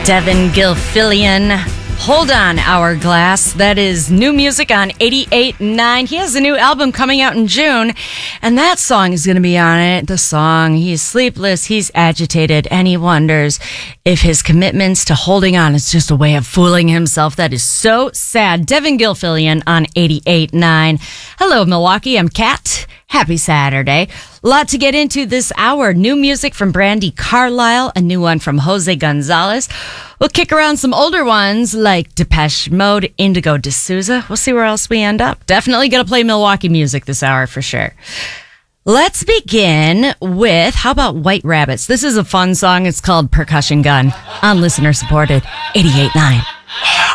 Devin Gilfillian. Hold on, Hourglass. That is new music on 88.9. He has a new album coming out in June, and that song is going to be on it. The song, he's sleepless, he's agitated, and he wonders if his commitments to holding on is just a way of fooling himself. That is so sad. Devin Gilfillian on 88.9. Hello, Milwaukee. I'm Kat. Happy Saturday. A lot to get into this hour. New music from Brandi Carlile, a new one from Jose Gonzalez. We'll kick around some older ones like Depeche Mode, Indigo D'Souza. We'll see where else we end up. Definitely going to play Milwaukee music this hour for sure. Let's begin with, how about White Rabbits? This is a fun song. It's called Percussion Gun on listener supported 88.9.